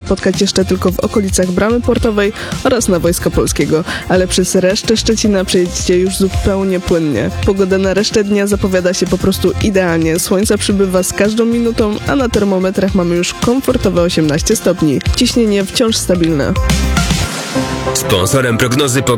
spotkać jeszcze tylko w okolicach Bramy Portowej oraz na Wojska Polskiego, ale przez resztę Szczecina przejedziecie już zupełnie płynnie. Pogoda na resztę dnia zapowiada się po prostu idealnie. Słońca przybywa z każdą minutą, a na termometrach mamy już komfortowe 18 stopni. Ciśnienie wciąż stabilne. Sponsorem prognozy